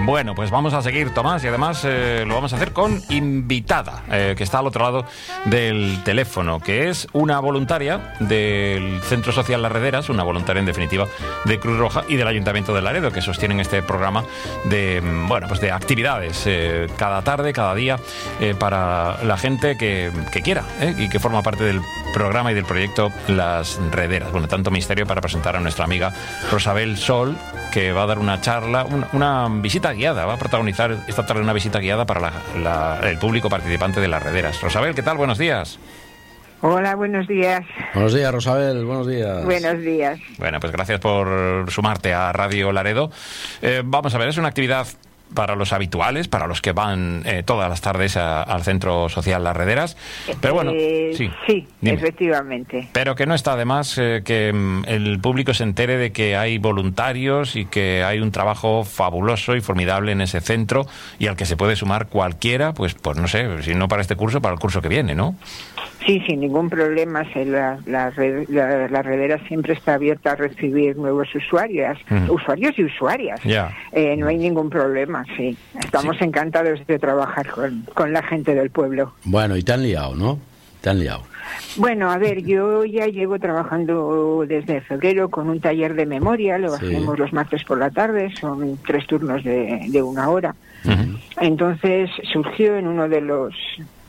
Bueno, pues vamos a seguir, Tomás, y además lo vamos a hacer con invitada, que está al otro lado del teléfono, que es una voluntaria del Centro Social Las Rederas, una voluntaria en definitiva de Cruz Roja y del Ayuntamiento de Laredo, que sostienen este programa de, bueno, pues de actividades cada tarde, cada día, para la gente que quiera y que forma parte del programa y del proyecto Las Rederas. Bueno, tanto misterio para presentar a nuestra amiga Rosabel Sol, que va a dar una charla, una visita guiada, va a protagonizar esta tarde una visita guiada para el público participante de Las Rederas. Rosabel, ¿qué tal? Buenos días. Hola, buenos días. Buenos días, Rosabel, buenos días. Buenos días. Bueno, pues gracias por sumarte a Radio Laredo. Vamos a ver, es una actividad para los habituales, para los que van todas las tardes al Centro Social Las Rederas. Pero bueno, sí, efectivamente. Pero que no está de más que el público se entere de que hay voluntarios y que hay un trabajo fabuloso y formidable en ese centro y al que se puede sumar cualquiera, pues no sé, si no para este curso, para el curso que viene, ¿no? Sí, sin ningún problema. La Rederas siempre está abierta a recibir nuevos usuarios y usuarias. Yeah. No hay ningún problema, sí. Estamos encantados de trabajar con la gente del pueblo. Bueno, y te han liado, ¿no? Te han liado. Bueno, a ver, yo ya llevo trabajando desde febrero con un taller de memoria, lo hacemos los martes por la tarde, son 3 turnos de 1 hora. Uh-huh. Entonces surgió en uno de los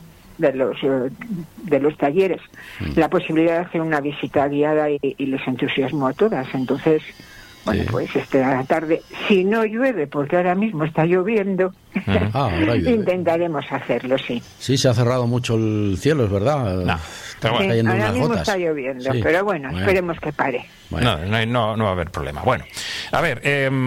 talleres la posibilidad de hacer una visita guiada y les entusiasmó a todas. Entonces, bueno, pues esta tarde, si no llueve, porque ahora mismo está lloviendo, intentaremos hacerlo, sí. Sí, se ha cerrado mucho el cielo, es verdad. No, pero bueno, sí, ahora mismo está lloviendo, pero bueno, esperemos que pare. Bueno. No va a haber problema. Bueno, a ver,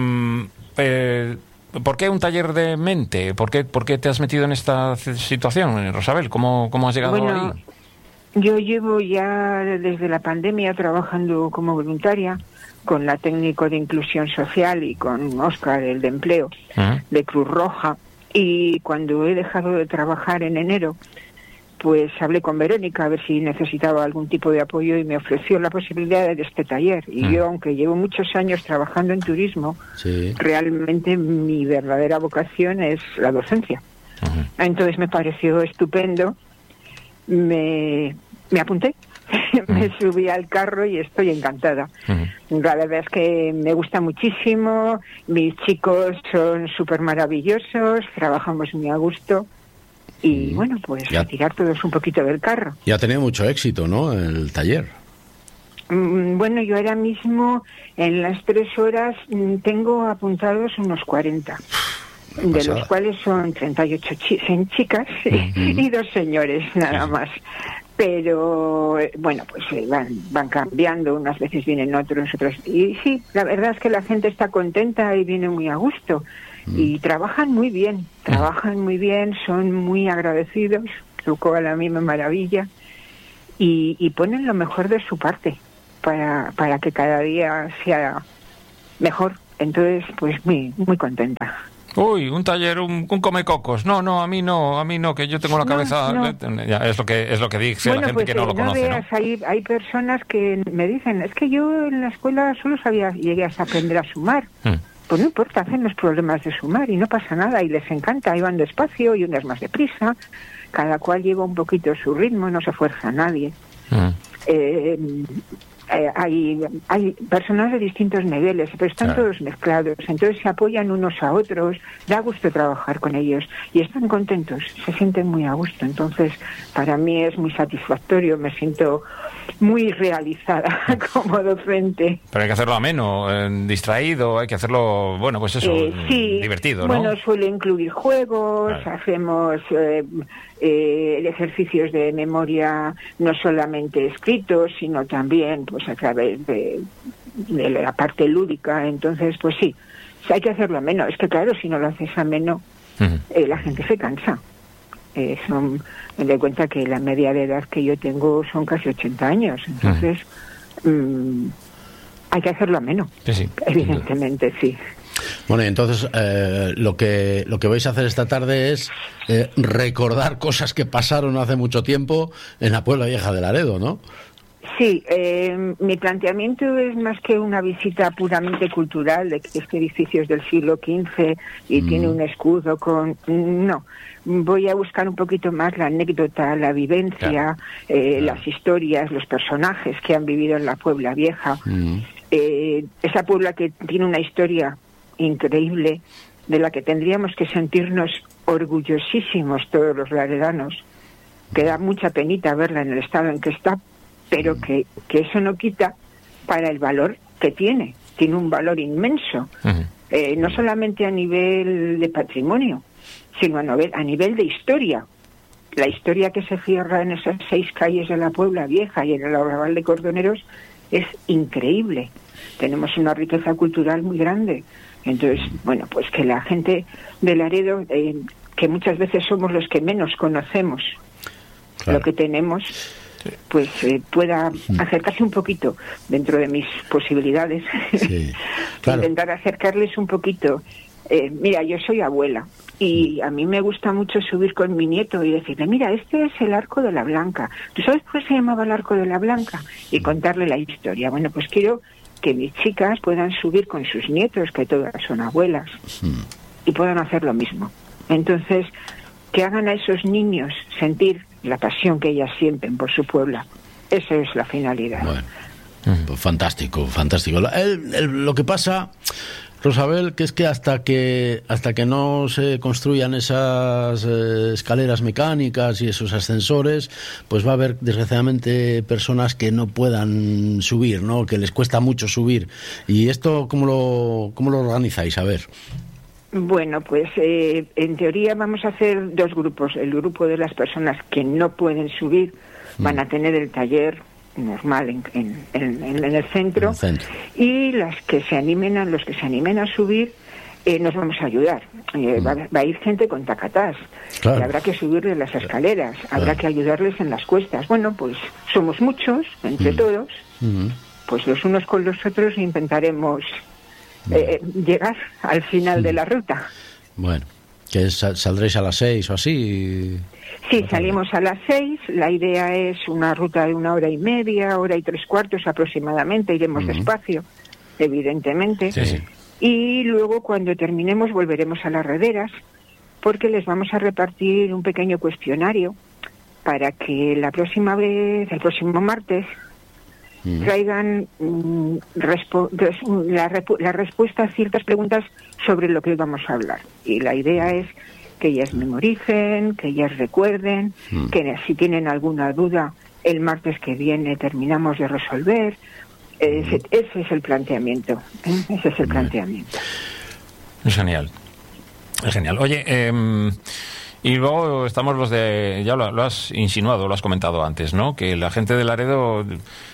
¿por qué un taller de mente? ¿Por qué te has metido en esta situación, Rosabel? ¿Cómo has llegado ahí? Yo llevo ya desde la pandemia trabajando como voluntaria con la técnico de inclusión social y con Óscar, el de empleo, de Cruz Roja. Y cuando he dejado de trabajar en enero, pues hablé con Verónica a ver si necesitaba algún tipo de apoyo y me ofreció la posibilidad de este taller. Y yo, aunque llevo muchos años trabajando en turismo, realmente mi verdadera vocación es la docencia. Entonces me pareció estupendo, me apunté, me subí al carro y estoy encantada. La verdad es que me gusta muchísimo, mis chicos son súper maravillosos, trabajamos muy a gusto. Y bueno, pues a tirar todos un poquito del carro. Y ha tenido mucho éxito, ¿no?, el taller. Bueno, yo ahora mismo en las 3 horas tengo apuntados unos 40, de los cuales son 38 chicas y 2 señores nada más. Pero bueno, pues van cambiando, unas veces vienen otras. Y sí, la verdad es que la gente está contenta y viene muy a gusto. Y trabajan muy bien, son muy agradecidos, lo cual a mí me maravilla, y ponen lo mejor de su parte para que cada día sea mejor. Entonces, pues muy contenta. Uy, un taller, un comecocos. No, a mí no, que yo tengo la cabeza... No. Ya, es lo que dice la gente, pues, que no lo conoce, veas, ¿no? Hay personas que me dicen, es que yo en la escuela solo llegué hasta aprender a sumar. Pues no importa, hacen los problemas de sumar y no pasa nada, y les encanta, y van despacio y unas más deprisa, cada cual lleva un poquito su ritmo, no se fuerza a nadie. Hay personas de distintos niveles, pero están todos mezclados, entonces se apoyan unos a otros, da gusto trabajar con ellos y están contentos, se sienten muy a gusto. Entonces para mí es muy satisfactorio, me siento muy realizada como docente. Pero hay que hacerlo ameno, distraído, hay que hacerlo, bueno, pues eso, divertido, ¿no? Bueno, suele incluir juegos, hacemos ejercicios de memoria no solamente escritos, sino también pues a través de la parte lúdica. Entonces, pues sí, hay que hacerlo ameno. Es que claro, si no lo haces ameno, la gente se cansa. Me doy cuenta que la media de edad que yo tengo son casi 80 años. Entonces, hay que hacerlo ameno. Sí. Evidentemente, sí. Bueno, y entonces lo que vais a hacer esta tarde es recordar cosas que pasaron hace mucho tiempo en la Puebla Vieja de Laredo, ¿no? Sí, mi planteamiento es más que una visita puramente cultural, de que este edificio es del siglo XV y tiene un escudo con... No, voy a buscar un poquito más la anécdota, la vivencia, las historias, los personajes que han vivido en la Puebla Vieja. Esa Puebla que tiene una historia increíble, de la que tendríamos que sentirnos orgullosísimos todos los laredanos, que da mucha penita verla en el estado en que está, pero que eso no quita para el valor que tiene un valor inmenso, no solamente a nivel de patrimonio, sino a nivel de historia. La historia que se cierra en esas 6 calles de la Puebla Vieja y en el Arrabal de Cordoneros es increíble. Tenemos una riqueza cultural muy grande. Entonces, bueno, pues que la gente de Laredo, que muchas veces somos los que menos conocemos lo que tenemos, pues pueda acercarse un poquito dentro de mis posibilidades, intentar acercarles un poquito. Mira, yo soy abuela y a mí me gusta mucho subir con mi nieto y decirle, mira, este es el Arco de la Blanca. ¿Tú sabes por qué se llamaba el Arco de la Blanca? Y contarle la historia. Bueno, pues quiero que mis chicas puedan subir con sus nietos, que todas son abuelas, y puedan hacer lo mismo. Entonces, que hagan a esos niños sentir la pasión que ellas sienten por su Puebla. Esa es la finalidad. Bueno, pues fantástico. Lo que pasa, Rosabel, que es que hasta que no se construyan esas escaleras mecánicas y esos ascensores, pues va a haber desgraciadamente personas que no puedan subir, ¿no? Que les cuesta mucho subir. ¿Y esto cómo lo organizáis? A ver. Bueno, pues en teoría vamos a hacer 2 grupos. El grupo de las personas que no pueden subir van a tener el taller normal en el centro, y los que se animen a subir, nos vamos a ayudar. Va a ir gente con tacatás, y habrá que subirles las escaleras, habrá que ayudarles en las cuestas. Bueno, pues somos muchos, entre todos, pues los unos con los otros intentaremos llegar al final de la ruta. Bueno, que saldréis a las 6 o así. Sí, salimos a las 6. La idea es una ruta de 1 hora y media, 1 hora y 3/4 aproximadamente. Iremos despacio, evidentemente. Sí. Y luego, cuando terminemos, volveremos a las Rederas, porque les vamos a repartir un pequeño cuestionario para que la próxima vez, el próximo martes, traigan la respuesta a ciertas preguntas sobre lo que vamos a hablar. Y la idea es que ellas memoricen, que ellas recuerden, que si tienen alguna duda, el martes que viene terminamos de resolver. Ese es el planteamiento. Es genial. Oye, y luego estamos los de... Ya lo has insinuado, lo has comentado antes, ¿no? Que la gente de Laredo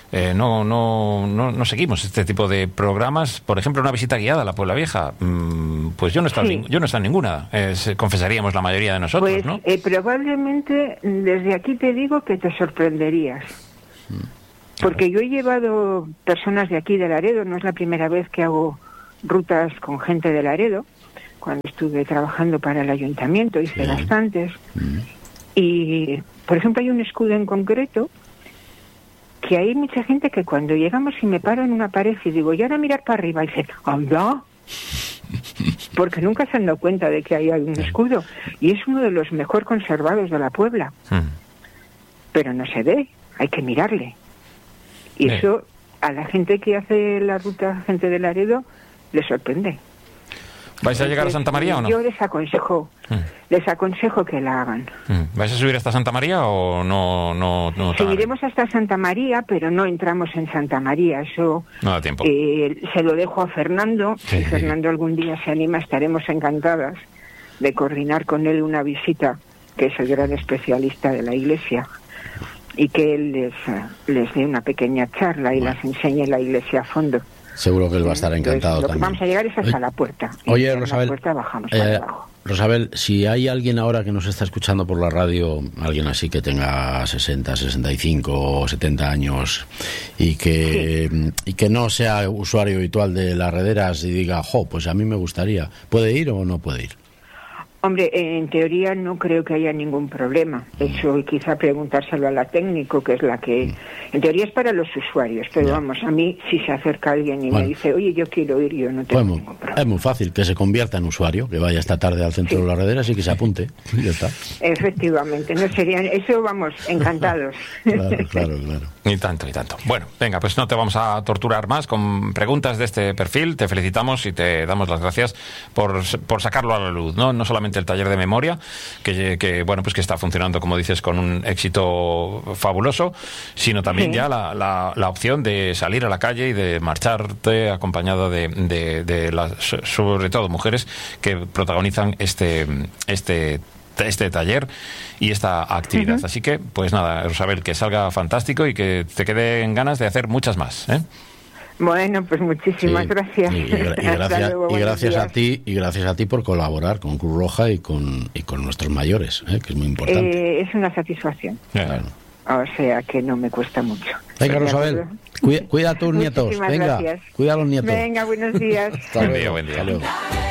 no seguimos este tipo de programas. Por ejemplo, una visita guiada a la Puebla Vieja. Pues yo no he estado en ninguna. Confesaríamos la mayoría de nosotros, pues, ¿no? Probablemente desde aquí te digo que te sorprenderías. Porque yo he llevado personas de aquí de Laredo. No es la primera vez que hago rutas con gente de Laredo. Cuando estuve trabajando para el ayuntamiento hice bastantes. Y, por ejemplo, hay un escudo en concreto que hay mucha gente que cuando llegamos y me paro en una pared y digo, y ahora mirar para arriba, y dicen, ¡anda! Porque nunca se han dado cuenta de que ahí hay un escudo. Y es uno de los mejor conservados de la Puebla. Pero no se ve, hay que mirarle. Y eso a la gente que hace la ruta, gente de Laredo, le sorprende. ¿Vais a llegar a Santa María o no? Yo les aconsejo que la hagan. ¿Vais a subir hasta Santa María o no? Seguiremos hasta Santa María, pero no entramos en Santa María. Eso no da tiempo. Se lo dejo a Fernando. Si Fernando algún día se anima, estaremos encantadas de coordinar con él una visita, que es el gran especialista de la Iglesia, y que él les dé una pequeña charla y las enseñe la Iglesia a fondo. Seguro que él va a estar encantado. Lo que vamos a llegar es hasta la puerta. Oye, Rosabel, la puerta bajamos para abajo. Rosabel, si hay alguien ahora que nos está escuchando por la radio, alguien así que tenga 60, 65 o 70 años y que no sea usuario habitual de las Rederas y diga, pues a mí me gustaría, ¿puede ir o no puede ir? Hombre, en teoría no creo que haya ningún problema. Eso quizá preguntárselo a la técnico, que es la que... En teoría es para los usuarios, pero vamos, a mí si se acerca alguien y me dice, oye, yo quiero ir, yo no tengo ningún problema. Es muy fácil que se convierta en usuario, que vaya esta tarde al centro de las Rederas y que se apunte. Y ya está. Efectivamente, no serían... Eso, vamos, encantados. Claro. Y tanto. Bueno, venga, pues no te vamos a torturar más con preguntas de este perfil. Te felicitamos y te damos las gracias por sacarlo a la luz, ¿no? No solamente el taller de memoria, que bueno, pues que está funcionando, como dices, con un éxito fabuloso, sino también ya la opción de salir a la calle y de marcharte acompañada de las, sobre todo mujeres que protagonizan este taller y esta actividad. Así que, pues nada, Rosabel, que salga fantástico y que te queden ganas de hacer muchas más, ¿eh? Bueno, pues muchísimas gracias. Y gracias a ti por colaborar con Cruz Roja y con nuestros mayores, que es muy importante. Es una satisfacción. Claro. O sea que no me cuesta mucho. Venga, Rosabel, cuida a tus nietos. Venga, gracias. Cuida a los nietos. Venga, buenos días. Hasta luego. Buen día. Hasta luego.